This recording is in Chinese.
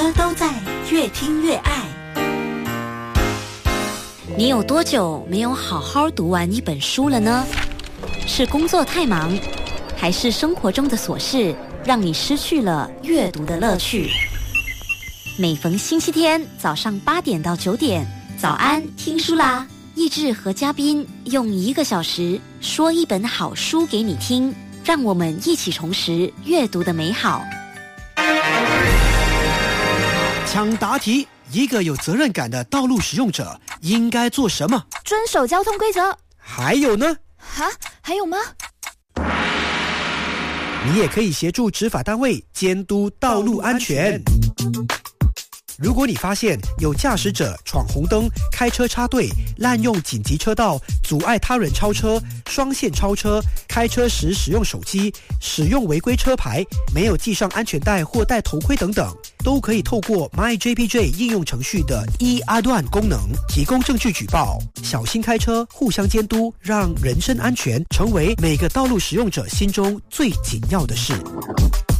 都在越听越爱。 你有多久没有好好读完一本书了呢？是工作太忙，还是生活中的琐事让你失去了阅读的乐趣？每逢星期天早上8点到9点，早安听书啦！奕志和嘉宾用1个小时说一本好书给你听，让我们一起重拾阅读的美好。 抢答题：一个有责任感的道路使用者应该做什么？ 遵守交通规则。 还有呢？ 还有吗？ 你也可以协助执法单位监督道路安全。如果你发现有驾驶者闯红灯、开车插队、滥用紧急车道、阻碍他人超车、双线超车、开车时使用手机、使用违规车牌、没有系上安全带或戴头盔等等，都可以透过 MyJPJ 应用程序的阿段功能提供证据举报。小心开车，互相监督，让人身安全成为每个道路使用者心中最紧要的事。